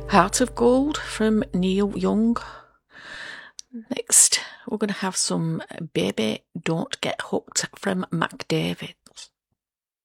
Heart of Gold from Neil Young. Next, we're going to have some Baby Don't Get Hooked from Mac David.